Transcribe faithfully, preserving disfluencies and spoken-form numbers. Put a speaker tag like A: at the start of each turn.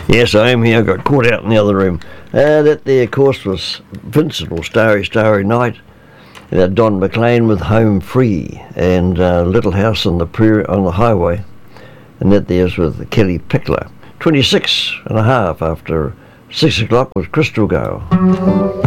A: Yes, I am here. I got caught out in the other room. Uh, that there, of course, was Vincent, or Starry, Starry Night. Uh, Don McLean with Home Free, and uh, Little House on the Prairie, on the Highway. And that there's with Kelly Pickler. twenty-six and a half after six o'clock with Crystal Gale.